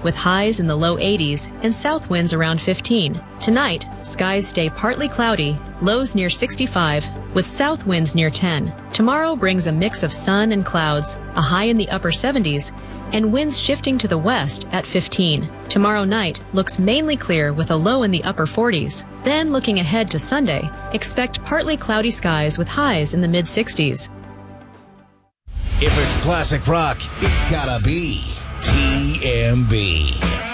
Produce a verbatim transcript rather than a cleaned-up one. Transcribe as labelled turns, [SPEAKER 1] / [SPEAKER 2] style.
[SPEAKER 1] with highs in the low eighties and south winds around fifteen. Tonight, skies stay partly cloudy, lows near sixty-five, with south winds near ten. Tomorrow brings a mix of sun and clouds, a high in the upper seventies, and winds shifting to the west at fifteen. Tomorrow night looks mainly clear with a low in the upper forties. Then looking ahead to Sunday, expect partly cloudy skies with highs in the mid-sixties.
[SPEAKER 2] If it's classic rock, it's gotta be T M B.